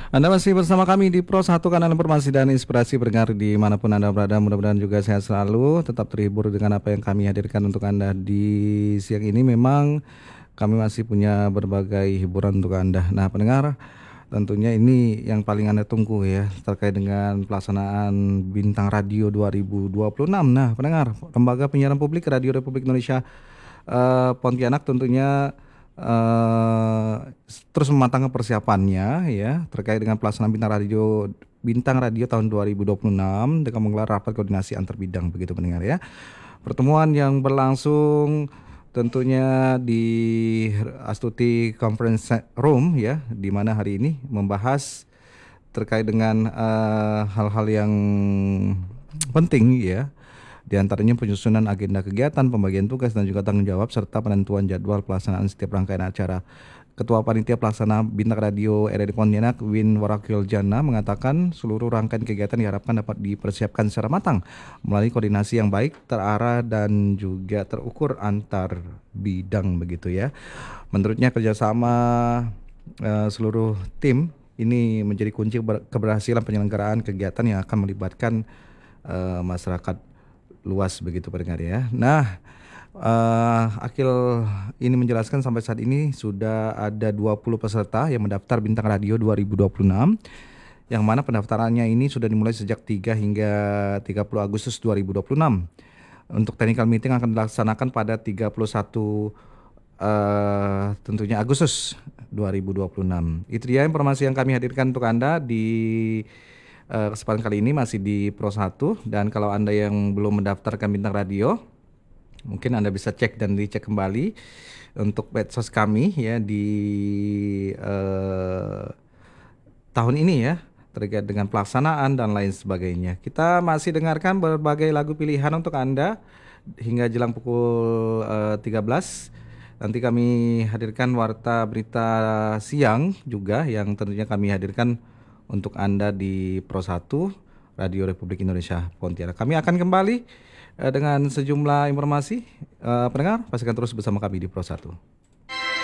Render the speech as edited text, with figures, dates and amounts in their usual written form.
Anda masih bersama kami di Pro 1 Kanal Informasi dan Inspirasi pendengar dimanapun Anda berada. Mudah-mudahan juga sehat selalu, tetap terhibur dengan apa yang kami hadirkan untuk Anda di siang ini. Memang kami masih punya berbagai hiburan untuk Anda. Nah pendengar, tentunya ini yang paling Anda tunggu ya, terkait dengan pelaksanaan Bintang Radio 2026. Nah pendengar, Lembaga Penyiaran Publik Radio Republik Indonesia Pontianak tentunya eh, terus mematangkan persiapannya ya terkait dengan pelaksanaan Bintang Radio tahun 2026 dengan menggelar rapat koordinasi antar bidang begitu pendengar ya. Pertemuan yang berlangsung tentunya di Astuti Conference Room ya, di mana hari ini membahas terkait dengan hal-hal yang penting ya, di antaranya penyusunan agenda kegiatan, pembagian tugas dan juga tanggung jawab serta penentuan jadwal pelaksanaan setiap rangkaian acara. Ketua Panitia Pelaksana Bintang Radio RRI Pontianak, Win Warakil Jana, mengatakan seluruh rangkaian kegiatan diharapkan dapat dipersiapkan secara matang melalui koordinasi yang baik, terarah dan juga terukur antar bidang begitu ya. Menurutnya kerjasama seluruh tim ini menjadi kunci keberhasilan penyelenggaraan kegiatan yang akan melibatkan masyarakat luas begitu pendengar ya. Nah, Akil ini menjelaskan sampai saat ini sudah ada 20 peserta yang mendaftar Bintang Radio 2026, yang mana pendaftarannya ini sudah dimulai sejak 3 hingga 30 Agustus 2026. Untuk technical meeting akan dilaksanakan pada 31 tentunya Agustus 2026. Itu dia informasi yang kami hadirkan untuk Anda di kesempatan kali ini masih di Pro 1. Dan kalau Anda yang belum mendaftarkan Bintang Radio, mungkin Anda bisa cek dan dicek kembali untuk medsos kami ya di tahun ini ya, terkait dengan pelaksanaan dan lain sebagainya. Kita masih dengarkan berbagai lagu pilihan untuk Anda hingga jelang pukul 13. Nanti kami hadirkan warta berita siang juga yang tentunya kami hadirkan untuk Anda di Pro 1 Radio Republik Indonesia Pontianak. Kami akan kembali dengan sejumlah informasi. Pendengar, pastikan terus bersama kami di Pro 1.